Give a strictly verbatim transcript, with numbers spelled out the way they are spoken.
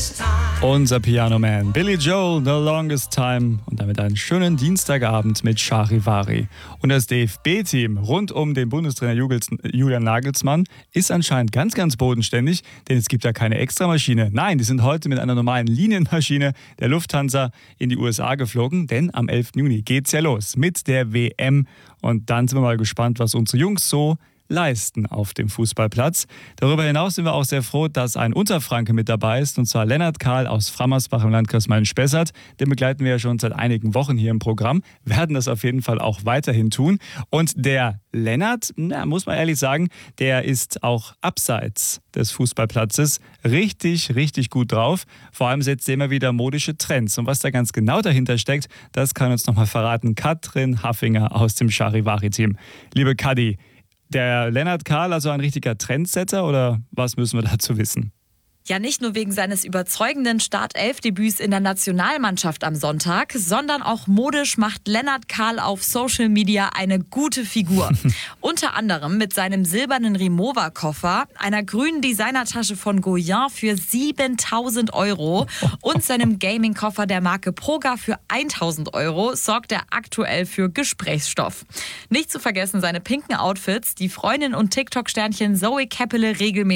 Unser Piano Man Billy Joel, The Longest Time, und damit einen schönen Dienstagabend mit Charivari. Und das D F B-Team rund um den Bundestrainer Julian Nagelsmann ist anscheinend ganz, ganz bodenständig, denn es gibt da keine Extramaschine. Nein, die sind heute mit einer normalen Linienmaschine der Lufthansa in die U S A geflogen, denn am elften Juni geht's ja los mit der W M. Und dann sind wir mal gespannt, was unsere Jungs so leisten auf dem Fußballplatz. Darüber hinaus sind wir auch sehr froh, dass ein Unterfranke mit dabei ist, und zwar Lennart Kahl aus Frammersbach im Landkreis Main-Spessart. Den begleiten wir ja schon seit einigen Wochen hier im Programm, werden das auf jeden Fall auch weiterhin tun. Und der Lennart, na, muss man ehrlich sagen, der ist auch abseits des Fußballplatzes richtig, richtig gut drauf. Vor allem setzt er immer wieder modische Trends. Und was da ganz genau dahinter steckt, das kann uns nochmal verraten Katrin Haffinger aus dem Charivari-Team. Liebe Kadi, der Lennart Kahl, also ein richtiger Trendsetter, oder was müssen wir dazu wissen? Ja, nicht nur wegen seines überzeugenden Startelf-Debüts in der Nationalmannschaft am Sonntag, sondern auch modisch macht Lennart Kahl auf Social Media eine gute Figur. Unter anderem mit seinem silbernen Rimowa-Koffer, einer grünen Designertasche von Goyen für siebentausend Euro und seinem Gaming-Koffer der Marke Proga für tausend Euro sorgt er aktuell für Gesprächsstoff. Nicht zu vergessen seine pinken Outfits, die Freundin und TikTok-Sternchen Zoe Keppele regelmäßig